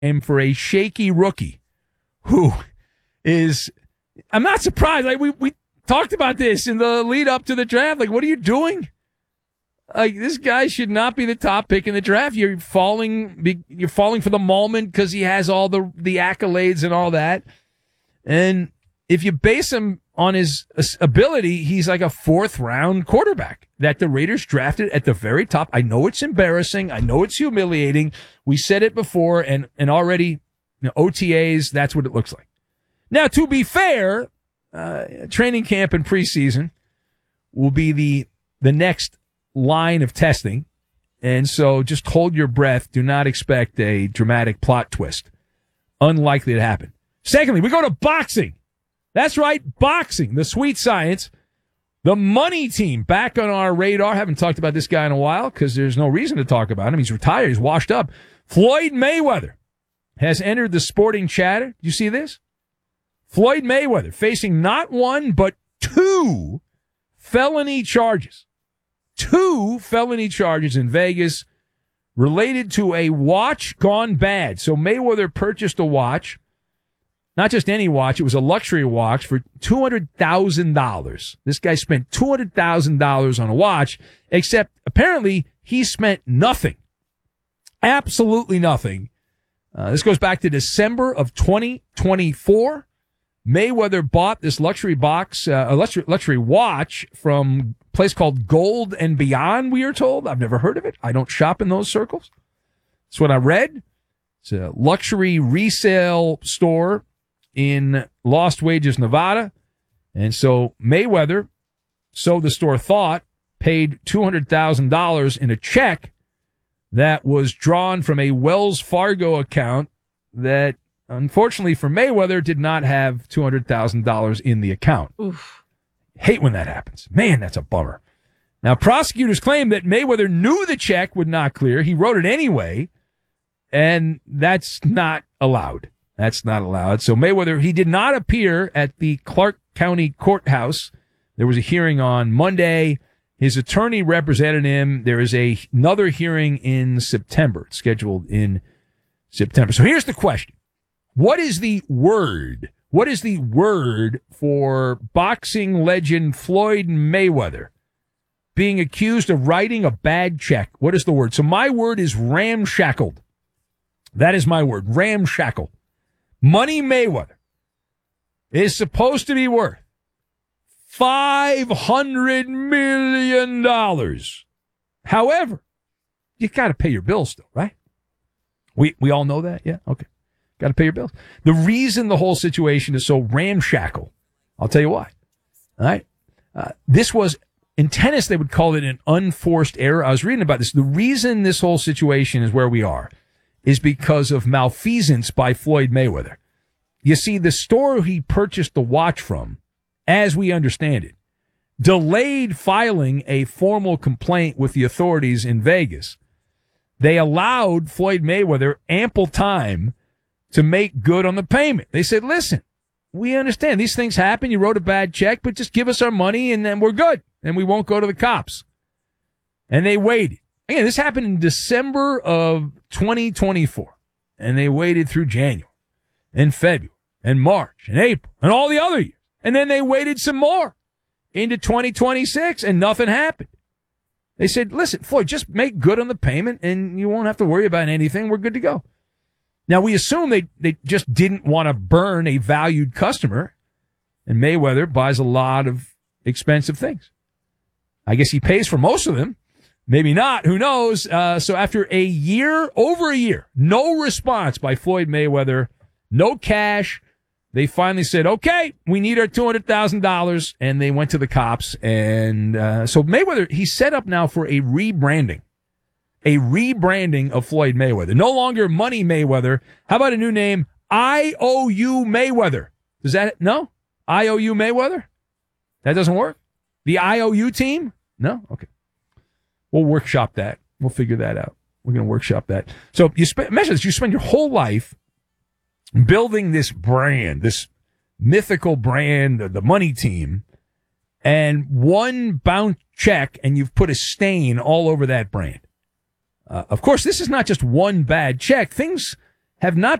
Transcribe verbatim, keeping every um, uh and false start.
And for a shaky rookie who is, I'm not surprised. Like we, we talked about this in the lead up to the draft. Like, what are you doing? Like, this guy should not be the top pick in the draft. You're falling, you're falling for the moment because he has all the, the accolades and all that. And if you base him on his ability, he's like a fourth round quarterback that the Raiders drafted at the very top. I know it's embarrassing. I know it's humiliating. We said it before, and, and already, you know, O T As, that's what it looks like. Now, to be fair, uh, training camp and preseason will be the, the next line of testing. And so just hold your breath. Do not expect a dramatic plot twist. Unlikely to happen. Secondly, we go to boxing. That's right, boxing, the sweet science. The money team back on our radar. Haven't talked about this guy in a while because there's no reason to talk about him. He's retired. He's washed up. Floyd Mayweather has entered the sporting chatter. You see this? Floyd Mayweather facing not one, but two felony charges. Two felony charges in Vegas related to a watch gone bad. So Mayweather purchased a watch. Not just any watch, it was a luxury watch for two hundred thousand dollars. This guy spent two hundred thousand dollars on a watch, except apparently he spent nothing. Absolutely nothing. Uh, this goes back to December of twenty twenty-four. Mayweather bought this luxury box, uh, a luxury, luxury watch from a place called Gold and Beyond, we are told. I've never heard of it. I don't shop in those circles. That's what I read. It's a luxury resale store in Lost Wages, Nevada. And so Mayweather, so the store thought, paid two hundred thousand dollars in a check that was drawn from a Wells Fargo account that, unfortunately for Mayweather, did not have two hundred thousand dollars in the account. Oof. Hate when that happens. Man, that's a bummer. Now, prosecutors claim that Mayweather knew the check would not clear. He wrote it anyway, and that's not allowed. That's not allowed. So Mayweather, he did not appear at the Clark County Courthouse. There was a hearing on Monday. His attorney represented him. There is a, another hearing in September. It's scheduled in September. So here's the question. What is the word? What is the word for boxing legend Floyd Mayweather being accused of writing a bad check? What is the word? So my word is ramshackled. That is my word, ramshackle. Money Mayweather is supposed to be worth five hundred million dollars. However, you got to pay your bills still, right? We we all know that, yeah? Okay. Got to pay your bills. The reason the whole situation is so ramshackle, I'll tell you why. All right? Uh, this was, in tennis, they would call it an unforced error. I was reading about this. The reason this whole situation is where we are is because of malfeasance by Floyd Mayweather. You see, the store he purchased the watch from, as we understand it, delayed filing a formal complaint with the authorities in Vegas. They allowed Floyd Mayweather ample time to make good on the payment. They said, listen, we understand these things happen. You wrote a bad check, but just give us our money and then we're good. And we won't go to the cops. And they waited. Again, this happened in December of twenty twenty-four. And they waited through January and February and March and April and all the other years. And then they waited some more into twenty twenty-six and nothing happened. They said, listen, Floyd, just make good on the payment and you won't have to worry about anything. We're good to go. Now, we assume they, they just didn't want to burn a valued customer. And Mayweather buys a lot of expensive things. I guess he pays for most of them. Maybe not. Who knows? Uh, so after a year, over a year, no response by Floyd Mayweather, no cash, they finally said, okay, we need our two hundred thousand dollars. And they went to the cops. And uh, so Mayweather, he's set up now for a rebranding. A rebranding of Floyd Mayweather. No longer Money Mayweather. How about a new name? I O U Mayweather. Does that, no? I O U Mayweather? That doesn't work? The I O U team? No? Okay. We'll workshop that. We'll figure that out. We're going to workshop that. So you spend, imagine this, you spend your whole life building this brand, this mythical brand, the, the money team, and one bounce check, and you've put a stain all over that brand. Uh, of course, this is not just one bad check. Things have not